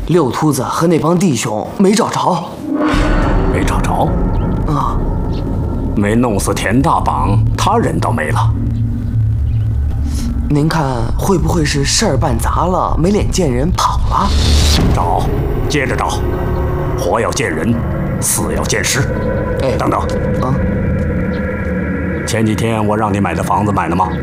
六秃子和那帮弟兄没找着。 没找着？ 啊， 没弄死田大绑，他人倒没了。 您看会不会是事儿办砸了，没脸见人跑了？ 找，接着找，活要见人，死要见尸。 哎， 等等， 啊， 前几天我让你买的房子买了吗？